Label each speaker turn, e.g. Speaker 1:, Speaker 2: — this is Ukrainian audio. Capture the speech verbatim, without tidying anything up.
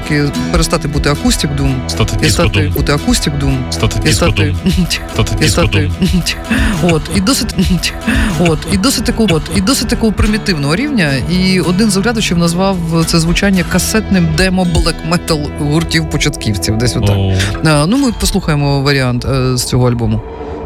Speaker 1: трошки перестати бути акустик дум,
Speaker 2: стати
Speaker 1: і стати
Speaker 2: диско-дум.
Speaker 1: бути акустик дум,
Speaker 2: Стати
Speaker 1: і стати
Speaker 2: диско-дум. Стати
Speaker 1: і стати
Speaker 2: диско-дум.
Speaker 1: от і досить от і досить такого от і досить такого примітивного рівня. І один з оглядачів назвав це звучання касетним демо блек-метал гуртів початківців. Десь отак.
Speaker 2: Оу.
Speaker 1: А, ну ми послухаємо варіант е, з цього альбому.